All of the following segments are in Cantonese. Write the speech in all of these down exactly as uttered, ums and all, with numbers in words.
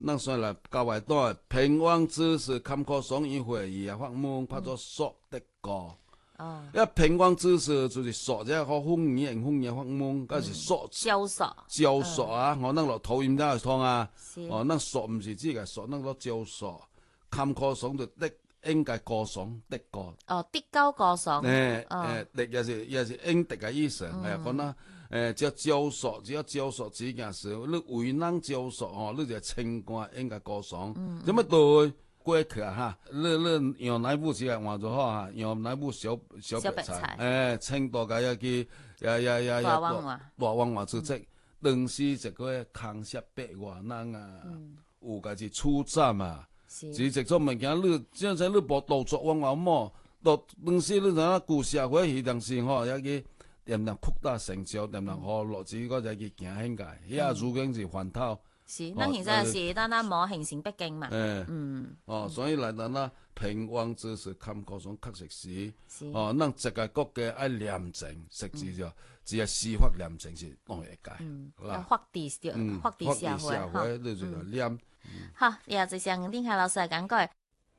咱先来交外段平王指示坎坷爽与会议啊，法门拍作索得过。 哦， 一平王指示就是索者好风雨用风雨法门，嗰是索教索， 教索啊！我咱落土音才会通啊。 是哦，咱索毋是只个索，咱落教索。坎坷爽就得应该高爽得过。 哦，跌高過爽， 誒哦誒，得也是也是應得嘅意思。哎呀，講啦，誒，只教索，只要教索這件事，你為人教索哦，你就清官應該高爽。咁麼對過去啊哈，你你用哪部時間換就好啊？用哪部小小白菜？誒，青島嘅要去，呀呀呀呀，大王話主席，當時一個康熙百萬人啊，有家己出戰啊。只食咗物件，你即係你無動作往往麼？到當時你知影舊社會迄陣時吼，也去點點擴大成就，點點好落子嗰隻去行興界，遐如經是環頭。 是，咱現在是單單冇形成北京嘛。 誒， 嗯， 哦，所以嚟咱啦，平王之事坎坷爽確實是。哦，咱一個國家愛廉政，實際就只係司法廉政是當會界。 嗯，要法治社，法治社會， 社會你就要廉。 好，也就像丁凱老師嚟講過，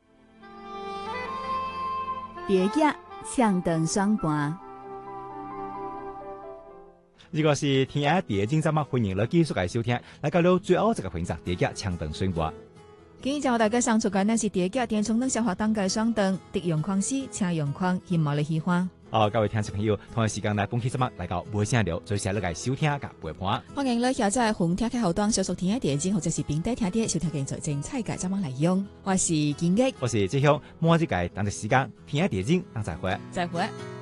蝶野唱燈雙盤。 如果是聽下蝶經節目，歡迎你繼續嚟收聽，嚟到了最後一個環節，蝶野唱燈雙盤。 今日就大家上出嘅呢是蝶野電衝燈小學當嘅雙燈，敵用框師，請用框，希望你喜歡。 哦，各位聽眾朋友，同一時間嚟本期節目嚟到無聲聊，最時嚟嚟收聽嘅陪伴。 歡迎你下載紅聽嘅後端小熟聽嘅電影，或者是平底聽啲小聽嘅最精彩嘅節目嚟用。我是建益， 我是志雄，每一屆等嘅時間聽下電影，等再會。 再會。